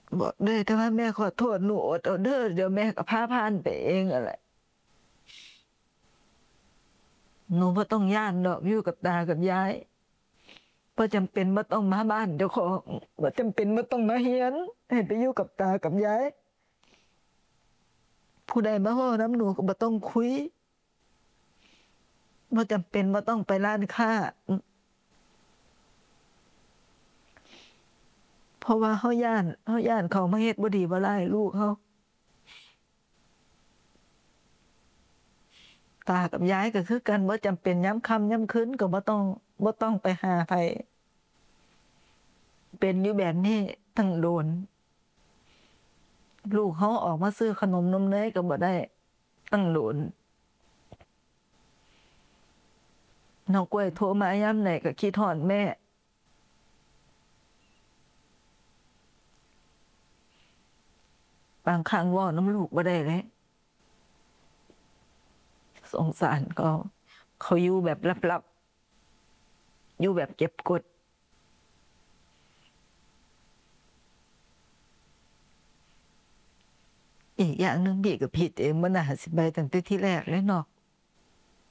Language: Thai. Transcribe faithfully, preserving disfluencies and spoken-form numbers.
บอกเลยแต่ว่าแม่ขอโทษหนูอดเอาเด้อเดี๋ยวแม่ก็พาผ่านไปเองอะไรหนูบ่ต้องย่านดอกอยู่กับตากับยายบ่จำเป็นบ่ต้องมาบ้านเจ้าของบ่จำเป็นบ่ต้องมาเฮียนให้ไปอยู่กับตากับยายผู้ใดมาเว้านำหนูก็บ่ต้องคุยบ่จำเป็นบ่ต้องไปร้านค้าเพราะว่าเฮาย้านเฮาย้านเขามาเฮ็ดบ่ดีบ่ร้ายลูกเฮาตากับยายก็คือกันบ่จำเป็นยามค่ำยามคืนก็บ่ต้องบ่ต้องไปหาไผเป็นอยู่แบบนี้ตั้งโดนลูกเฮาออกมาซื้อขนมนมเนยก็บ่ได้ตั้งโดนน้องกล้วยโทรมายามไหนก็คิดฮอดแม่บางครั้งเว้านำลูกบ่ได้เลยสงสารเขาเขาอยู่แบบลับๆอยู่แบบเก็บกดอีกอย่างหนึ่งพี่ก็ผิดเองบ่น่าสิไปตั้งแต่ที่แรกเลยเนาะ